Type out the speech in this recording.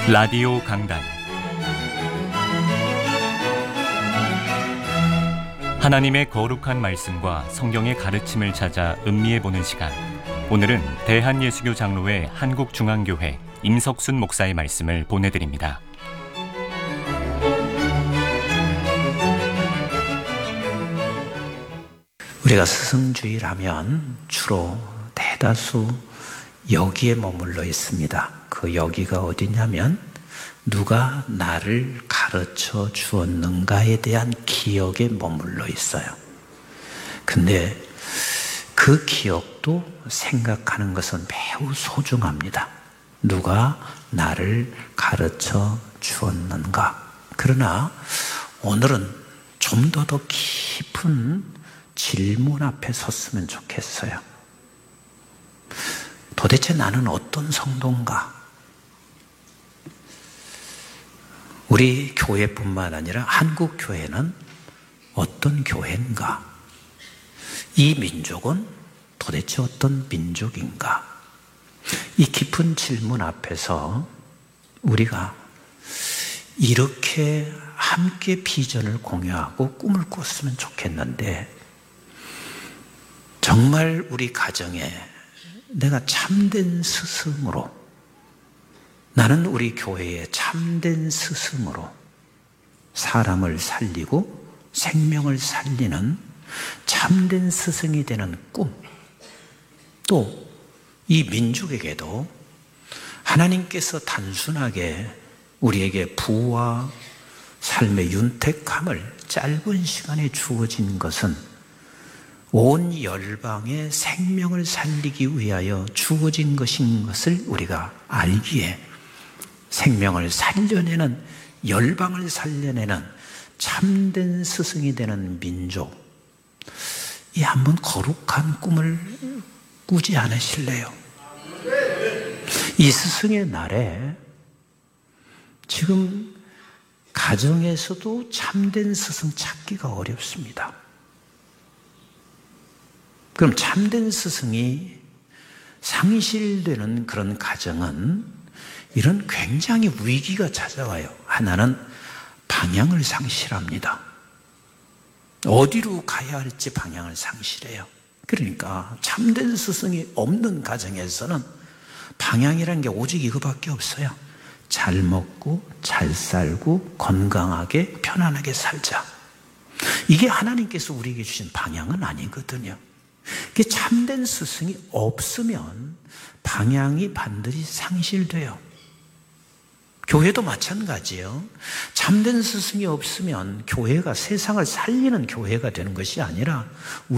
라디오 강단, 하나님의 거룩한 말씀과 성경의 가르침을 찾아 음미해보는 시간. 오늘은 대한예수교 장로회 한국중앙교회 임석순 목사의 말씀을 보내드립니다. 우리가 스승주의라면 주로 대다수 여기에 머물러 있습니다. 그 여기가 어디냐면 누가 나를 가르쳐 주었는가에 대한 기억에 머물러 있어요. 근데 그 기억도 생각하는 것은 매우 소중합니다. 누가 나를 가르쳐 주었는가. 그러나 오늘은 좀 더 깊은 질문 앞에 섰으면 좋겠어요. 도대체 나는 어떤 성도인가? 우리 교회뿐만 아니라 한국 교회는 어떤 교회인가? 이 민족은 도대체 어떤 민족인가? 이 깊은 질문 앞에서 우리가 이렇게 함께 비전을 공유하고 꿈을 꿨으면 좋겠는데, 정말 우리 가정에 내가 참된 스승으로, 나는 우리 교회의 참된 스승으로 사람을 살리고 생명을 살리는 참된 스승이 되는 꿈, 또 이 민족에게도 하나님께서 단순하게 우리에게 부와 삶의 윤택함을 짧은 시간에 주어진 것은 온 열방의 생명을 살리기 위하여 주어진 것인 것을 우리가 알기에 생명을 살려내는, 열방을 살려내는 참된 스승이 되는 민족, 이 한번 거룩한 꿈을 꾸지 않으실래요? 이 스승의 날에 지금 가정에서도 참된 스승 찾기가 어렵습니다. 그럼 참된 스승이 상실되는 그런 가정은 이런 굉장히 위기가 찾아와요. 하나는 방향을 상실합니다. 어디로 가야 할지 방향을 상실해요. 그러니까 참된 스승이 없는 가정에서는 방향이라는 게 오직 이거밖에 없어요. 잘 먹고 잘 살고 건강하게 편안하게 살자. 이게 하나님께서 우리에게 주신 방향은 아니거든요. 참된 스승이 없으면 방향이 반드시 상실돼요. 교회도 마찬가지예요. 참된 스승이 없으면 교회가 세상을 살리는 교회가 되는 것이 아니라